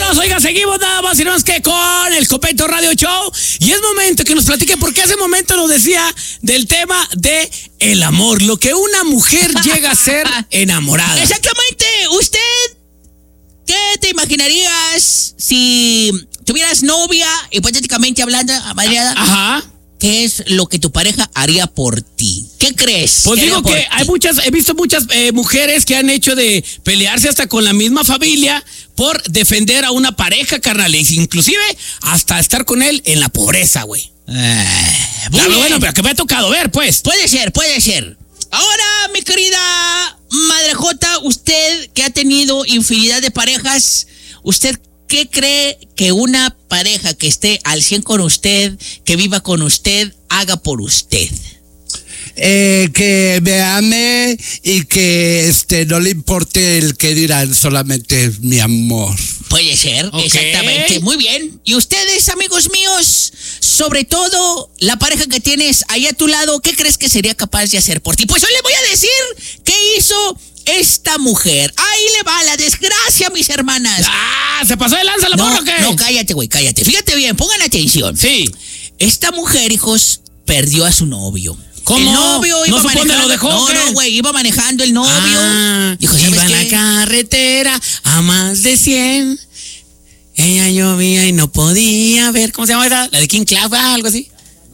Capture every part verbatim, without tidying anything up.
amigos, oiga, seguimos nada más y nada más que con el Copeto Radio Show. Y es momento que nos platique, porque hace momento nos decía del tema de el amor, lo que una mujer llega a ser enamorada. Exactamente. ¿Usted qué te imaginarías si tuvieras novia, hipotéticamente hablando, Madriada? Ajá. ¿Qué es lo que tu pareja haría por ti? ¿Qué crees? Pues que digo que ti? hay muchas, he visto muchas eh, mujeres que han hecho de pelearse hasta con la misma familia por defender a una pareja, carnal, inclusive hasta estar con él en la pobreza, güey. Eh, claro, bueno, pero que me ha tocado ver, pues. Puede ser, puede ser. Ahora, mi querida Madre Jota, usted que ha tenido infinidad de parejas, ¿usted qué cree que una pareja que esté al cien con usted, que viva con usted, haga por usted? Eh, que me ame y que este no le importe el que dirán, solamente mi amor. Puede ser, okay. Exactamente, muy bien. Y ustedes, amigos míos, sobre todo la pareja que tienes ahí a tu lado, ¿qué crees que sería capaz de hacer por ti? Pues hoy les voy a decir qué hizo esta mujer. Ahí le va la desgracia, mis hermanas. Ah, ¿se pasó de lanza la no, morra o qué? No, cállate, güey, cállate. Fíjate bien, pongan atención. Sí. Esta mujer, hijos, perdió a su novio. ¿Cómo? El novio iba ¿No supo dónde manejando. lo dejó? No, ¿qué? no, güey, iba manejando el novio. Ah, Dijo, ¿sabes iba en qué? la carretera a más de cien. Ella llovía y no podía ver. ¿Cómo se llama esa? La de King Cloud, ah, algo así.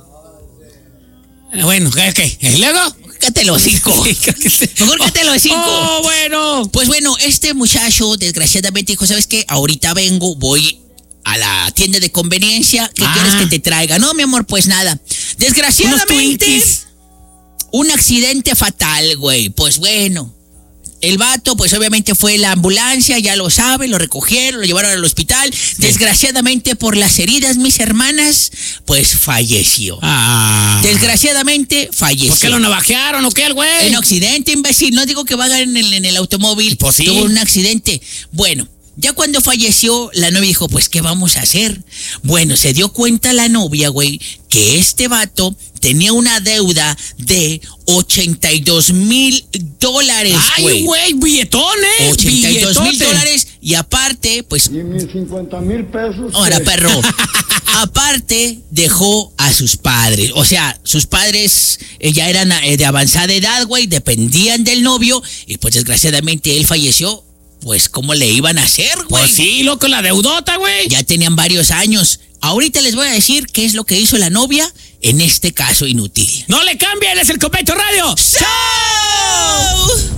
Bueno, ok. ¿Y luego? Cállate los cinco. Mejor cállate los cinco. Oh, bueno. Pues bueno, este muchacho, desgraciadamente, dijo, ¿sabes qué? Ahorita vengo, voy a la tienda de conveniencia. ¿Qué Ah. quieres que te traiga? No, mi amor, pues nada. Desgraciadamente, un accidente fatal, güey. Pues bueno, el vato, pues obviamente fue la ambulancia, ya lo sabe, lo recogieron, lo llevaron al hospital. Sí. Desgraciadamente, por las heridas, mis hermanas, pues falleció. Ah. Desgraciadamente, falleció. ¿Por qué lo navajearon o qué, el güey? En accidente, imbécil. No digo que vaya en el, en el automóvil. Pues sí. Tuvo un accidente. Bueno, ya cuando falleció, la novia dijo, pues, ¿qué vamos a hacer? Bueno, se dio cuenta la novia, güey, que este vato tenía una deuda de ochenta y dos mil dólares, güey. Ay, güey, billetón, ¿eh? ochenta y dos mil dólares. Y aparte, pues... Y mis cincuenta mil pesos. Ahora, perro. Aparte, dejó a sus padres. O sea, sus padres eh, ya eran eh, de avanzada edad, güey, dependían del novio. Y pues, desgraciadamente, él falleció. Pues, ¿cómo le iban a hacer, güey? Pues sí, loco, la deudota, güey. Ya tenían varios años. Ahorita les voy a decir qué es lo que hizo la novia en este caso inútil. No le cambien, es el Copeto Radio ¡Show!